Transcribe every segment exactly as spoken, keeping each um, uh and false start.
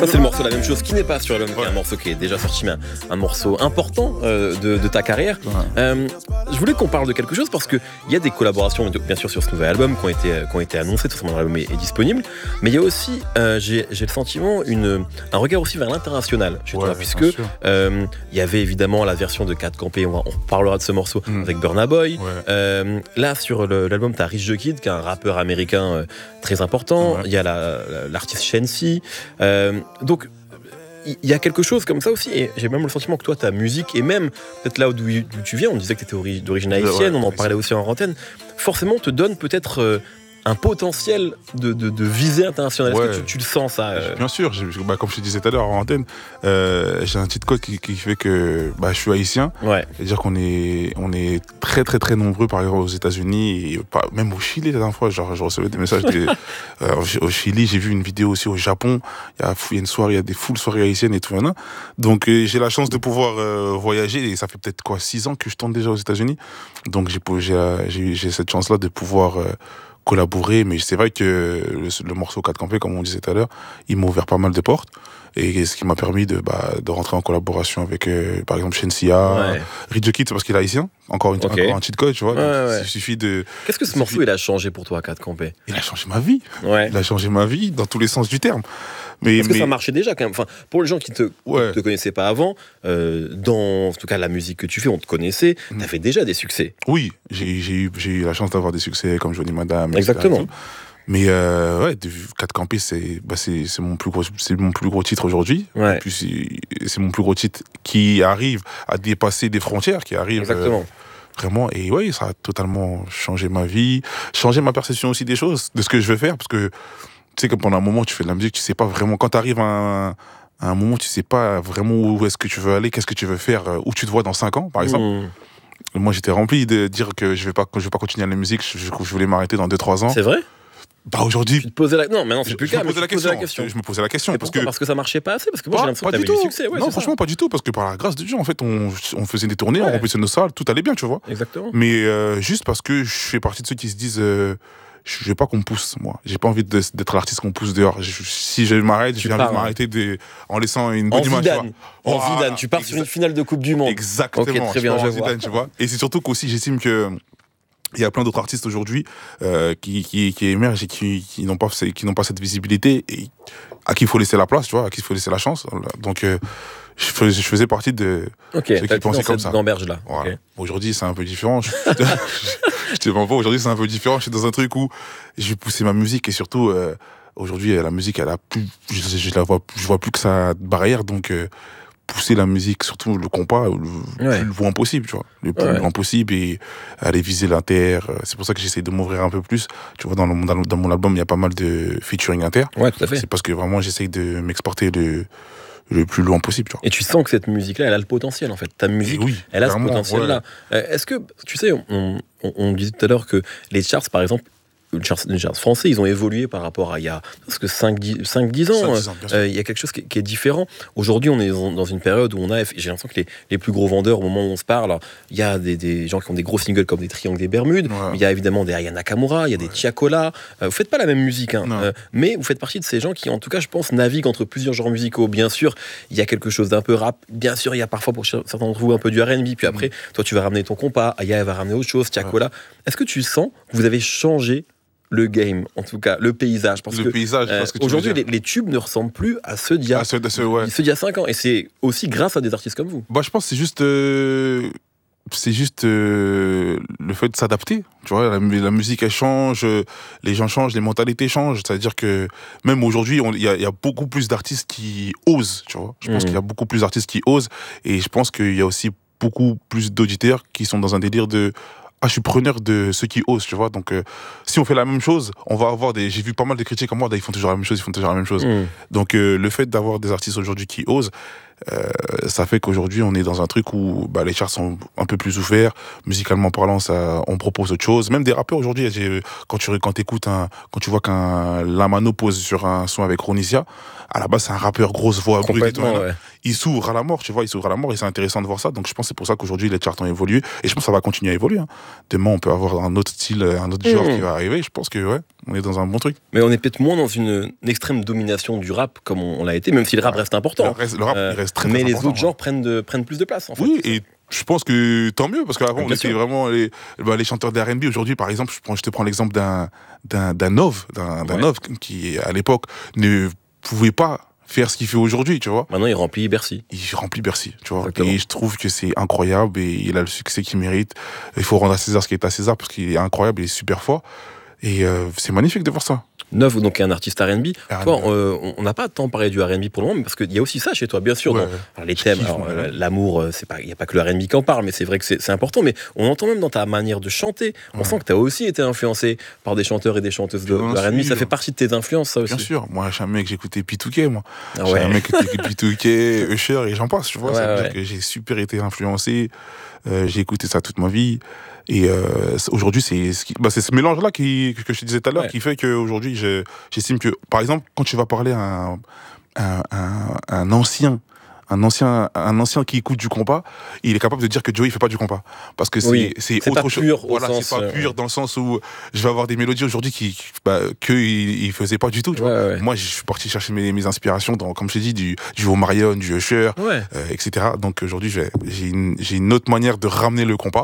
Ça c'est le morceau La Même Chose qui n'est pas sur l'album, qui est un morceau qui est déjà sorti, mais un, un morceau important euh, de, de ta carrière. Ouais. Euh, je voulais qu'on parle de quelque chose parce qu'il y a des collaborations, bien sûr, sur ce nouvel album qui ont été, qui ont été annoncées, tout mon album est, est disponible, mais il y a aussi, euh, j'ai, j'ai le sentiment, une, un regard aussi vers l'international chez ouais, toi, puisque euh, il y avait évidemment la version de quatre Campé, on, on parlera de ce morceau mm. avec Burna Boy. Ouais. Euh, là, sur le, l'album, tu as Rich the Kid, qui est un rappeur américain euh, très important. Il ouais. y a la, la, l'artiste Shensi. Euh, donc, il y a quelque chose comme ça aussi, et j'ai même le sentiment que toi, ta musique, et même peut-être là d'où tu viens, on disait que tu étais ori- d'origine haïtienne, ouais, on en parlait aussi en antenne, forcément te donne peut-être euh, un potentiel de, de, de visée internationale. Ouais. Est-ce que tu, tu le sens ça euh... Bien sûr, bah, comme je te disais tout à l'heure en antenne, euh, j'ai un petit code qui, qui fait que bah, je suis haïtien. Ouais. C'est-à-dire qu'on est, on est très très très nombreux, par exemple aux États-Unis, et pas, même au Chili la dernière fois, genre, je recevais des messages. Des, euh, au Chili, j'ai vu une vidéo aussi au Japon. Il y a, il y a une soirée, il y a des full soirées haïtiennes et tout. Hein. Donc euh, j'ai la chance de pouvoir euh, voyager, et ça fait peut-être quoi six ans que je tourne déjà aux États-Unis. Donc j'ai, j'ai, j'ai, j'ai cette chance-là de pouvoir euh, collaborer, mais c'est vrai que le, le morceau quatre Campé, comme on disait tout à l'heure, il m'a ouvert pas mal de portes, et ce qui m'a permis de, bah, de rentrer en collaboration avec, euh, par exemple, Shensia, ouais. Rich the Kid, parce qu'il est haïtien, encore, une, okay. encore un cheat code, tu vois, ouais, donc, ouais. il suffit de... Qu'est-ce que ce morceau, suffit... il a changé pour toi, quatre Campé ? Il a changé ma vie, ouais. il a changé ma vie, dans tous les sens du terme. Mais, Parce mais... que ça marchait déjà quand même. Enfin, pour les gens qui ne te, ouais. te connaissaient pas avant, euh, dans en tout cas la musique que tu fais, on te connaissait, mmh. tu avais déjà des succès. Oui, j'ai, j'ai, eu, j'ai eu la chance d'avoir des succès comme Johnny Madame. Exactement. et cetera. Mais euh, ouais, quatre Campé, c'est, bah c'est, c'est, mon plus gros, c'est mon plus gros titre aujourd'hui. Ouais. Et puis c'est, c'est mon plus gros titre qui arrive à dépasser des frontières, qui arrive... Exactement. Euh, Vraiment, et oui, ça a totalement changé ma vie, changé ma perception aussi des choses, de ce que je veux faire, parce que tu sais que pendant un moment, tu fais de la musique, tu sais pas vraiment, quand tu arrives à un, à un moment, tu sais pas vraiment où est-ce que tu veux aller, qu'est-ce que tu veux faire, où tu te vois dans cinq ans, par exemple. Mmh. Moi, j'étais rempli de dire que je vais pas, que je vais pas continuer à la musique, je, je voulais m'arrêter dans deux trois ans. C'est vrai ? Bah aujourd'hui. Tu te posais la... Non, mais non, c'est plus je, le cas, me posais mais la tu te posais la question. question. Je me posais la question. Et parce pourquoi ? que... parce que ça marchait pas assez ? Parce que moi, pas, j'ai l'impression pas que t'avais du, du succès. Ouais, non, franchement, ça. pas du tout. Parce que par la grâce de Dieu, en fait, on, on faisait des tournées, ouais. on remplissait nos salles, tout allait bien, tu vois. Exactement. Mais euh, juste parce que je fais partie de ceux qui se disent. Euh, je veux pas qu'on me pousse, moi. J'ai pas envie de, d'être l'artiste qu'on pousse dehors. Je, si je m'arrête, j'ai envie de m'arrêter de, en laissant une bonne image. En oh, Zidane, tu pars exa- sur une finale de Coupe du Monde. Exactement. Okay, très bien, je vois. Zidane, tu vois. Et c'est surtout qu'aussi, j'estime que il y a plein d'autres artistes aujourd'hui euh, qui, qui, qui émergent et qui, qui, n'ont pas, qui n'ont pas cette visibilité et à qui il faut laisser la place, tu vois, à qui il faut laisser la chance. Donc, euh, je, faisais, je faisais partie de okay, ceux qui pensaient comme ça. Gamberge là. Voilà. Okay. Aujourd'hui, c'est un peu différent. Je, je te mens pas, aujourd'hui, c'est un peu différent. Je suis dans un truc où je vais pousser ma musique et surtout, euh, aujourd'hui, la musique, elle a plus, je, je la vois, je vois plus que ça de barrière, donc. Euh, pousser la musique, surtout le compas, le ouais. plus loin possible, tu vois. Le plus ouais. loin possible et aller viser l'inter. C'est pour ça que j'essaie de m'ouvrir un peu plus. Tu vois, dans, le, dans, dans mon album, il y a pas mal de featuring inter. Ouais, tout à fait. C'est parce que vraiment, j'essaie de m'exporter le, le plus loin possible, tu vois. Et tu sens que cette musique-là, elle a le potentiel, en fait. Ta musique, oui, elle a ce potentiel-là. Ouais. Est-ce que, tu sais, on, on, on disait tout à l'heure que les charts, par exemple, les charts, les charts français, ils ont évolué par rapport à il y a presque cinq dix ans. cinq, dix ans euh, il y a quelque chose qui, qui est différent. Aujourd'hui, on est dans une période où on a, j'ai l'impression que les, les plus gros vendeurs, au moment où on se parle, il y a des, des gens qui ont des gros singles comme des Triangles des Bermudes, ouais. il y a évidemment des Aya Nakamura, il y a des ouais. Tiakola. Euh, vous faites pas la même musique, hein, euh, mais vous faites partie de ces gens qui, en tout cas, je pense, naviguent entre plusieurs genres musicaux. Bien sûr, il y a quelque chose d'un peu rap. Bien sûr, il y a parfois pour certains d'entre vous un peu du R and B. Puis après, mmh. toi, tu vas ramener ton compas, Aya va ramener autre chose, Tiakola. Ouais. Est-ce que tu sens que vous avez changé le game, en tout cas, le paysage. Parce le que, paysage, euh, parce que aujourd'hui, les, les tubes ne ressemblent plus à ceux d'il y a, à ceux de ceux, ouais. ceux d'il y a cinq ans. Et c'est aussi grâce à des artistes comme vous. Bah, je pense que c'est juste, euh, c'est juste euh, le fait de s'adapter. Tu vois, la, la musique, elle change, les gens changent, les mentalités changent. C'est-à-dire que même aujourd'hui, il y, y a beaucoup plus d'artistes qui osent. Tu vois, je pense mmh. qu'il y a beaucoup plus d'artistes qui osent. Et je pense qu'il y a aussi beaucoup plus d'auditeurs qui sont dans un délire de... Ah, je suis preneur de ceux qui osent, tu vois. Donc, euh, si on fait la même chose, on va avoir des. J'ai vu pas mal de critiques comme moi, ils font toujours la même chose, ils font toujours la même chose. Mmh. Donc, euh, le fait d'avoir des artistes aujourd'hui qui osent, euh, ça fait qu'aujourd'hui, on est dans un truc où bah, les charts sont un peu plus ouverts. Musicalement parlant, ça, on propose autre chose. Même des rappeurs aujourd'hui, j'ai, quand tu quand écoutes un, quand tu vois qu'un Lamano pose sur un son avec Ronisia, à la base, c'est un rappeur grosse voix brute et tout. Ouais. Il s'ouvre à la mort, tu vois, il s'ouvre à la mort et c'est intéressant de voir ça. Donc, je pense que c'est pour ça qu'aujourd'hui, les charts ont évolué. Et je pense que ça va continuer à évoluer. Hein. Demain, on peut avoir un autre style, un autre genre mmh. qui va arriver. Je pense que, ouais. On est dans un bon truc. Mais on est peut-être moins dans une, une extrême domination du rap comme on, on l'a été, même si le rap ouais. reste important. Le, reste, le rap, euh, il reste très, très mais important. Mais les autres genres ouais. prennent, de, prennent plus de place. En fait, oui, et je pense que tant mieux, parce qu'avant, on était sûr. vraiment les, bah, les chanteurs d'R and B. Aujourd'hui, par exemple, je, prends, je te prends l'exemple d'un, d'un, d'un Nov, d'un, d'un ouais. Nov qui, à l'époque, ne pouvait pas faire ce qu'il fait aujourd'hui, tu vois. Maintenant, il remplit Bercy. Il remplit Bercy, tu vois. Exactement. Et je trouve que c'est incroyable et il a le succès qu'il mérite. Il faut rendre à César ce qui est à César parce qu'il est incroyable, il est super fort. Et euh, c'est magnifique de voir ça. Neuf, donc un artiste R and B. Ah, toi, euh, on n'a pas tant parlé du R and B pour le moment, mais parce qu'il y a aussi ça chez toi, bien sûr. Ouais, dans, alors, les thèmes, alors, euh, l'amour, c'est pas, il n'y a pas que le R and B qui en parle, mais c'est vrai que c'est, c'est important. Mais on entend même dans ta manière de chanter, on ouais. sent que tu as aussi été influencé par des chanteurs et des chanteuses de, de R and B. Ça fait partie de tes influences, ça aussi. Bien sûr. Moi, je suis un mec, j'écoutais P deux K, moi. Ah ouais. Je suis un mec qui écoutait P deux K, Usher, et j'en passe, tu vois. Ouais, ça veut ouais. dire que j'ai super été influencé. Euh, j'ai écouté ça toute ma vie. Et euh, aujourd'hui, c'est ce, qui, bah, c'est ce mélange-là qui, que je te disais tout à l'heure ouais. qui fait qu'aujourd'hui, je, j'estime que, par exemple, quand tu vas parler à un, un, un, un ancien, un ancien, un ancien qui écoute du compas, il est capable de dire que Joey il fait pas du compas parce que c'est, oui, c'est, c'est autre pas chose. Pur voilà, sens, c'est pas euh, pur dans le sens où je vais avoir des mélodies aujourd'hui qui, bah, que il, il faisait pas du tout. Tu ouais, vois. Ouais. Moi, je suis parti chercher mes, mes inspirations dans, comme je t'ai dit, du, du Omarion, du Usher, ouais. euh, et cetera. Donc aujourd'hui, j'ai, j'ai, une, j'ai une autre manière de ramener le compas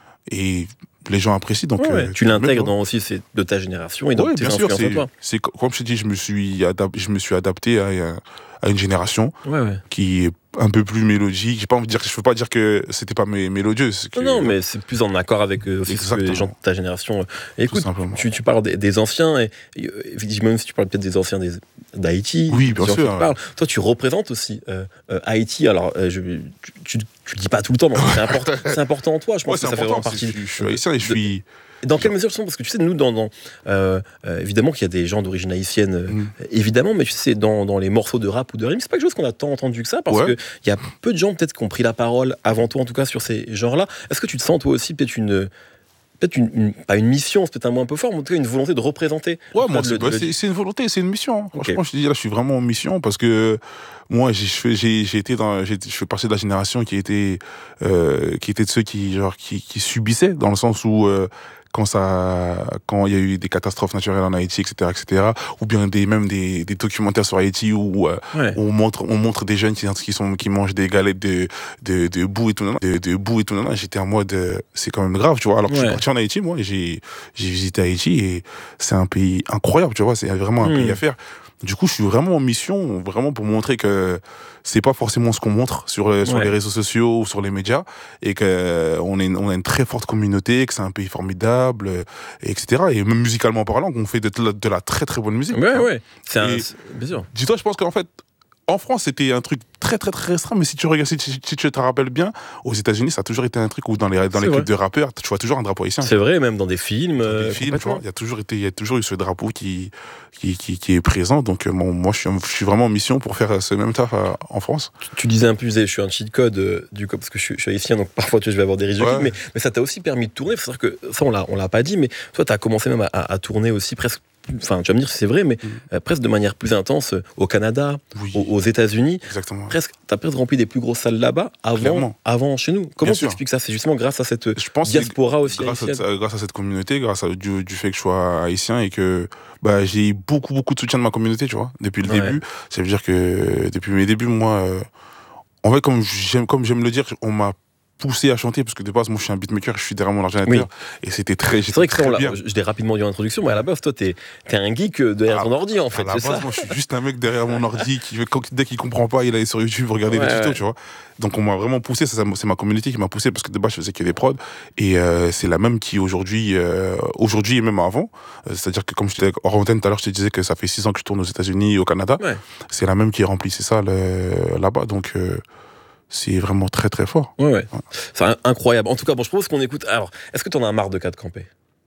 et les gens apprécient. Donc, ouais, euh, tu l'intègres dans aussi c'est de ta génération et donc ouais, tes bien sûr, influences c'est, toi. c'est comme je t'ai dit, je me suis adapté, je me suis adapté à, à une génération ouais, ouais. qui est un peu plus mélodique. J'ai pas envie de dire, je veux pas dire que c'était pas mé- mélodieux. C'est que, non, non, mais c'est plus en accord avec euh, aussi ce que les gens de ta génération. Et écoute, tu, tu parles des, des anciens, et, et même si tu parles peut-être des anciens des, d'Haïti, oui, bien sûr. Parles, toi, tu représentes aussi euh, euh, Haïti. Alors, euh, je, tu, tu, tu le dis pas tout le temps, mais c'est important, c'est important en toi. Je pense ouais, que ça fait vraiment partie. Je, je suis haïtien et je suis. Dans quelle mesure, parce que tu sais, nous, dans, dans euh, euh, évidemment qu'il y a des gens d'origine haïtienne, euh, mmh. évidemment, mais tu sais, dans, dans les morceaux de rap ou de rime, c'est pas quelque chose qu'on a tant entendu que ça, parce ouais. qu'il y a peu de gens peut-être qui ont pris la parole avant toi, en tout cas, sur ces genres-là. Est-ce que tu te sens toi aussi peut-être une, peut-être une, une pas une mission, c'est peut-être un mot un peu fort, mais en tout cas une volonté de représenter. Ouais, moi, c'est, bah, c'est, c'est une volonté, c'est une mission. Okay. Franchement, je te dis là, je suis vraiment en mission parce que moi, j'ai, j'ai, j'ai été dans, j'ai, je fais partie de la génération qui était, euh, qui était de ceux qui, genre, qui, qui subissaient, dans le sens où euh, quand ça, quand il y a eu des catastrophes naturelles en Haïti, et cetera, et cetera, ou bien des, même des, des documentaires sur Haïti où euh, ouais. on montre, on montre des jeunes qui, qui sont, qui mangent des galettes de, de, de boue et tout, de, de boue et tout, j'étais en mode, c'est quand même grave, tu vois. Alors que ouais. je suis parti en Haïti, moi, j'ai, j'ai visité Haïti et c'est un pays incroyable, tu vois, c'est vraiment un mmh. pays à faire. Du coup, je suis vraiment en mission, vraiment pour montrer que c'est pas forcément ce qu'on montre sur, sur ouais. les réseaux sociaux ou sur les médias, et qu'on est, on a une très forte communauté, que c'est un pays formidable, et cetera. Et même musicalement parlant, qu'on fait de la, de la très très bonne musique. Ouais, hein. ouais. C'est un, bien sûr. Dis-toi, je pense qu'en fait, en France, c'était un truc très très très restreint, mais si tu regardes, si tu, si tu te rappelles bien, aux États-Unis, ça a toujours été un truc où dans les dans les clips de rappeurs, tu vois toujours un drapeau haïtien. C'est vrai, même dans des films. Dans des euh, films, tu vois, il y a toujours été, il y a toujours eu ce drapeau qui qui qui, qui est présent. Donc bon, moi, je suis je suis vraiment en mission pour faire ce même taf à, en France. Tu, tu disais un peu, je suis un cheat code euh, du coup parce que je suis, je suis haïtien, donc parfois tu vois, je vais avoir des rigides, ouais. mais mais ça t'a aussi permis de tourner. Faut savoir que ça, on l'a on l'a pas dit, mais toi, t'as commencé même à, à, à tourner aussi presque. Enfin, tu vas me dire si c'est vrai, mais mmh. euh, presque de manière plus intense euh, au Canada, oui. aux, aux États-Unis. Exactement. Presque, t'as presque rempli des plus grosses salles là-bas avant, avant chez nous. Comment tu expliques ça ? C'est justement grâce à cette je pense diaspora aussi grâce haïtienne. À, grâce à cette communauté, grâce à, du, du fait que je sois haïtien et que bah, j'ai eu beaucoup, beaucoup de soutien de ma communauté, tu vois, depuis le ouais. début. Ça veut dire que depuis mes débuts, moi, euh, en fait, comme j'aime, comme j'aime le dire, on m'a poussé à chanter parce que de base moi je suis un beatmaker, je suis derrière mon ordinateur oui. et c'était très c'est vrai que très ça, bien. Je l'ai rapidement dit en introduction, mais à la base toi t'es, t'es un geek derrière à, ton ordi en fait. À la c'est base ça moi je suis juste un mec derrière mon ordi qui dès qu'il comprend pas il allait sur YouTube regarder ouais, des tutos ouais. tu vois. Donc on m'a vraiment poussé, ça, c'est ma communauté qui m'a poussé parce que de base je faisais que des prods et euh, c'est la même qui aujourd'hui euh, aujourd'hui et même avant, euh, c'est-à-dire que comme je t'ai hors antenne tout à l'heure je te disais que ça fait six ans que je tourne aux États-Unis et au Canada, ouais. c'est la même qui remplit c'est ça le, là-bas donc euh, c'est vraiment très très fort. Ouais, ouais. ouais. C'est incroyable. En tout cas, bon, je propose qu'on écoute. Alors, est-ce que t'en as marre de quatre campés ?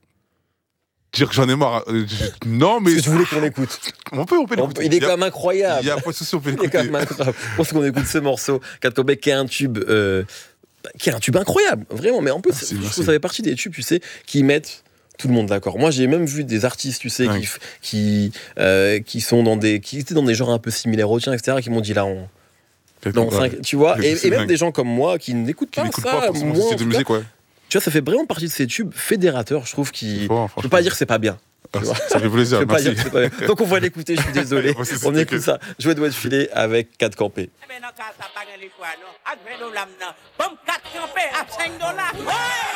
Dire que j'en ai marre. Euh, je... Non, mais. Est-ce que tu voulais qu'on écoute ? On peut, on peut l'écouter. Il est a... quand même incroyable. Il n'y a pas de souci, on peut l'écouter. Il est quand même incroyable. Je pense qu'on écoute ce morceau, quatre campés, qui est un tube. Euh... qui est un tube incroyable, vraiment. Mais en plus, merci, je trouve que ça fait partie des tubes, tu sais, qui mettent tout le monde d'accord. Moi, j'ai même vu des artistes, tu sais, ouais. qui, qui, euh, qui sont dans des. qui étaient dans des genres un peu similaires aux tiens, et cetera, qui m'ont dit là, on. Dans ouais. cinq, tu vois, et, et même des gens comme moi qui n'écoutent qui pas n'écoutent ça, pas forcément moi, de musique, ouais. Tu vois, ça fait vraiment partie de ces tubes fédérateurs, je trouve, qui. Fort, je peux pas dire que c'est pas bien. Ah, ça fait plaisir, je merci. Pas dire, pas bien. Donc on va l'écouter, je suis désolé. Ouais, c'est On ça, écoute que... ça. Jouet doit filer avec quatre campés. Eh bien, dans le cas, ça n'a pas gagné le choix, non. À vingt dollars, non. Bon, quatre campés à cinq dollars. Ouais!